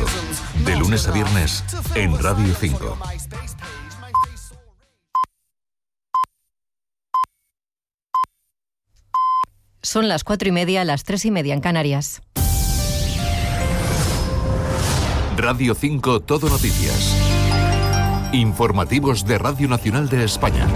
de lunes a viernes en Radio 5. Son las 4:30, las 3:30 en Canarias. Radio 5 Todo Noticias. Informativos de Radio Nacional de España.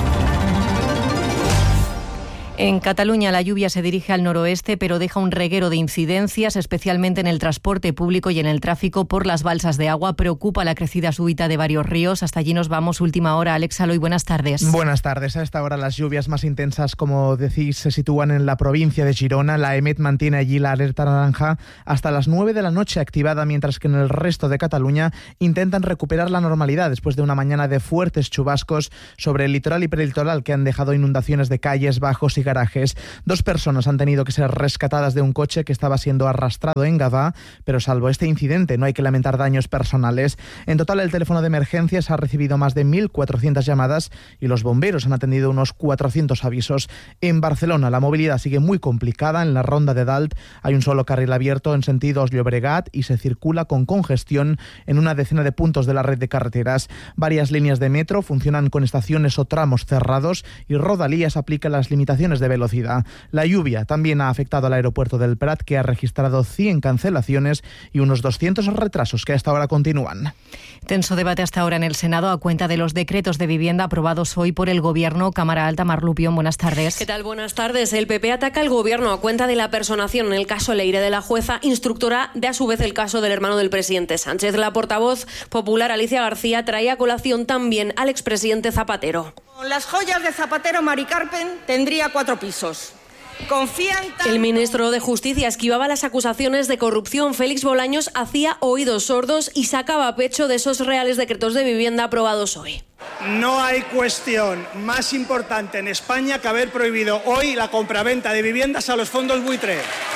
En Cataluña la lluvia se dirige al noroeste, pero deja un reguero de incidencias, especialmente en el transporte público y en el tráfico por las balsas de agua. Preocupa la crecida súbita de varios ríos. Hasta allí nos vamos. Última hora. Alex Aloy, buenas tardes. Buenas tardes. A esta hora las lluvias más intensas, como decís, se sitúan en la provincia de Girona. La EMET mantiene allí la alerta naranja hasta las 9 de la noche activada, mientras que en el resto de Cataluña intentan recuperar la normalidad después de una mañana de fuertes chubascos sobre el litoral y prelitoral que han dejado inundaciones de calles, bajos y garajes. 2 personas han tenido que ser rescatadas de un coche que estaba siendo arrastrado en Gavà, pero salvo este incidente no hay que lamentar daños personales. En total, el teléfono de emergencias ha recibido más de 1.400 llamadas y los bomberos han atendido unos 400 avisos. En Barcelona la movilidad sigue muy complicada. En la ronda de Dalt hay un solo carril abierto en sentido Llobregat y se circula con congestión en una decena de puntos de la red de carreteras. Varias líneas de metro funcionan con estaciones o tramos cerrados y Rodalies aplica las limitaciones de velocidad. La lluvia también ha afectado al aeropuerto del Prat, que ha registrado 100 cancelaciones y unos 200 retrasos que hasta ahora continúan. Tenso debate hasta ahora en el Senado a cuenta de los decretos de vivienda aprobados hoy por el Gobierno. Cámara Alta, Mar Lupión, buenas tardes. ¿Qué tal? Buenas tardes. El PP ataca al Gobierno a cuenta de la personación en el caso Leire de la jueza instructora de, a su vez, el caso del hermano del presidente Sánchez. La portavoz popular Alicia García trae a colación también al expresidente Zapatero. Con las joyas de Zapatero, Mari Carmen tendría 4 pisos. El ministro de Justicia esquivaba las acusaciones de corrupción. Félix Bolaños hacía oídos sordos y sacaba pecho de esos reales decretos de vivienda aprobados hoy. No hay cuestión más importante en España que haber prohibido hoy la compraventa de viviendas a los fondos buitre.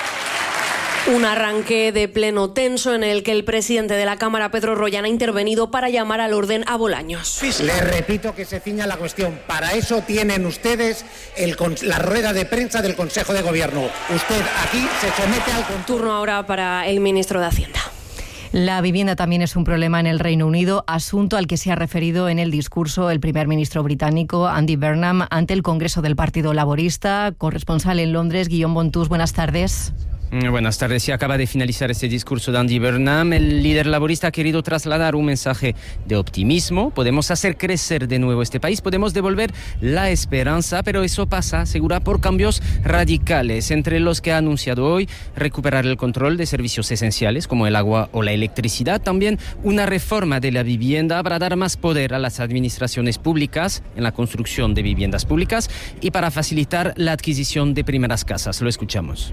Un arranque de pleno tenso en el que el presidente de la Cámara, Pedro Rollán, ha intervenido para llamar al orden a Bolaños. Les repito que se ciña la cuestión. Para eso tienen ustedes la rueda de prensa del Consejo de Gobierno. Usted aquí se somete al turno ahora para el ministro de Hacienda. La vivienda también es un problema en el Reino Unido, asunto al que se ha referido en el discurso el primer ministro británico, Andy Burnham, ante el Congreso del Partido Laborista. Corresponsal en Londres, Guillaume Bontús, buenas tardes. Buenas tardes. Sí, acaba de finalizar este discurso de Andy Burnham. El líder laborista ha querido trasladar un mensaje de optimismo. Podemos hacer crecer de nuevo este país, podemos devolver la esperanza, pero eso pasa, asegura, por cambios radicales, entre los que ha anunciado hoy recuperar el control de servicios esenciales como el agua o la electricidad. También una reforma de la vivienda para dar más poder a las administraciones públicas en la construcción de viviendas públicas y para facilitar la adquisición de primeras casas. Lo escuchamos.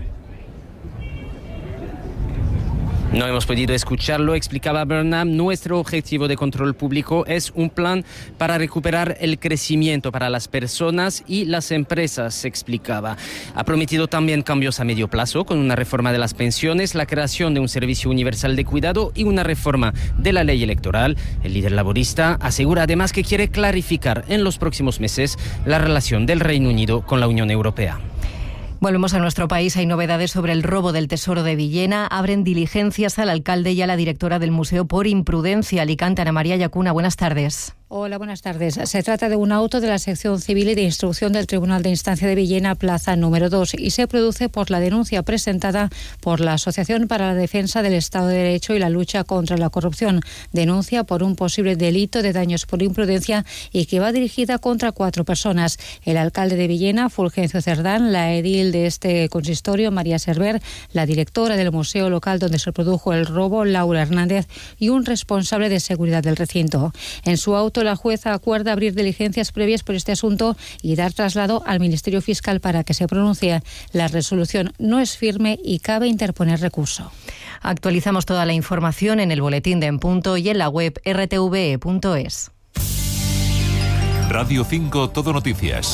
No hemos podido escucharlo, explicaba Burnham. Nuestro objetivo de control público es un plan para recuperar el crecimiento para las personas y las empresas, se explicaba. Ha prometido también cambios a medio plazo con una reforma de las pensiones, la creación de un servicio universal de cuidado y una reforma de la ley electoral. El líder laborista asegura además que quiere clarificar en los próximos meses la relación del Reino Unido con la Unión Europea. Volvemos a nuestro país. Hay novedades sobre el robo del Tesoro de Villena. Abren diligencias al alcalde y a la directora del museo por imprudencia. Alicante, Ana María Yacuna, buenas tardes. Hola, buenas tardes. Se trata de un auto de la sección civil y de instrucción del Tribunal de Instancia de Villena, plaza número 2, y se produce por la denuncia presentada por la Asociación para la Defensa del Estado de Derecho y la Lucha contra la Corrupción. Denuncia por un posible delito de daños por imprudencia y que va dirigida contra 4 personas. El alcalde de Villena, Fulgencio Cerdán, la edil de este consistorio, María Server, la directora del museo local donde se produjo el robo, Laura Hernández, y un responsable de seguridad del recinto. En su auto, la jueza acuerda abrir diligencias previas por este asunto y dar traslado al Ministerio Fiscal para que se pronuncie. La resolución no es firme y cabe interponer recurso. Actualizamos toda la información en el boletín de En Punto y en la web rtve.es. Radio 5 Todo Noticias.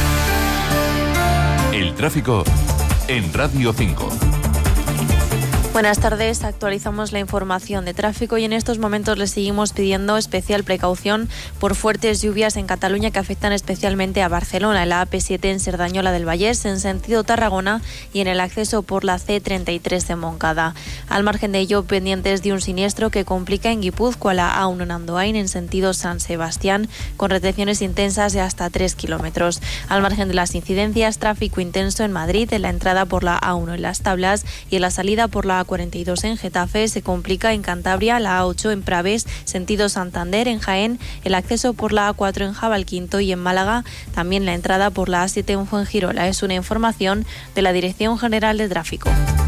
El tráfico en Radio 5. Buenas tardes, actualizamos la información de tráfico y en estos momentos les seguimos pidiendo especial precaución por fuertes lluvias en Cataluña que afectan especialmente a Barcelona, en la AP7 en Cerdanyola del Vallès en sentido Tarragona y en el acceso por la C33 de Montcada. Al margen de ello, pendientes de un siniestro que complica en Guipúzcoa la A1 en Andoain en sentido San Sebastián con retenciones intensas de hasta 3 kilómetros. Al margen de las incidencias, tráfico intenso en Madrid en la entrada por la A1 en Las Tablas y en la salida por la A42 en Getafe. Se complica en Cantabria la A8 en Praves, sentido Santander. En Jaén el acceso por la A4 en Jabalquinto y en Málaga también la entrada por la A7 en Fuengirola. Es una información de la Dirección General de Tráfico.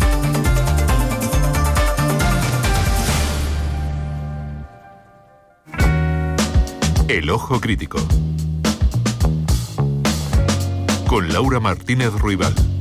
El Ojo Crítico con Laura Martínez Ruibal.